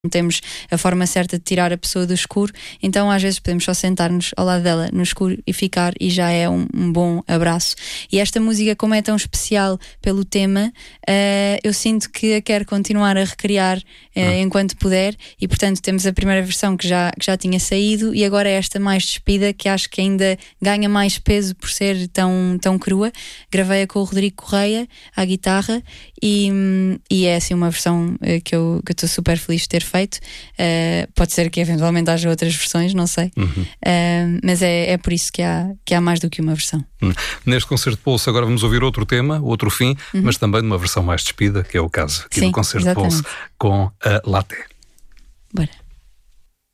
temos a forma certa de tirar a pessoa do escuro, então às vezes podemos só sentar-nos ao lado dela no escuro e ficar, e já é um bom abraço. E esta música, como é tão especial pelo tema, eu sinto que a quero continuar a recriar enquanto puder, e portanto temos a primeira versão que já tinha saído, e agora esta mais despida, que acho que ainda ganha mais peso por ser tão crua. Gravei-a com o Rodrigo Correia à guitarra, e é assim uma versão que eu estou super feliz de ter feito. Pode ser que eventualmente haja outras versões, não sei. Mas é por isso que há mais do que uma versão. Neste concerto de Pulso agora vamos ouvir outro tema, outro fim, mas também numa versão mais despida, que é o caso aqui do concerto de Pulso com a Laté. Bora.